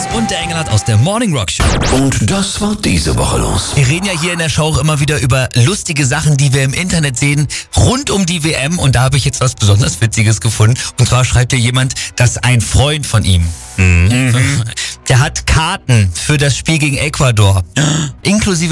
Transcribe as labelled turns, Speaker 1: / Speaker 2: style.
Speaker 1: und der Engelhardt aus der Morning Rock Show.
Speaker 2: Und das war diese Woche los.
Speaker 1: Wir reden ja hier in der Show auch immer wieder über lustige Sachen, die wir im Internet sehen, rund um die WM. Und da habe ich jetzt was besonders Witziges gefunden. Und zwar schreibt hier jemand, dass ein Freund von ihm, der hat Karten für das Spiel gegen Ecuador, inklusive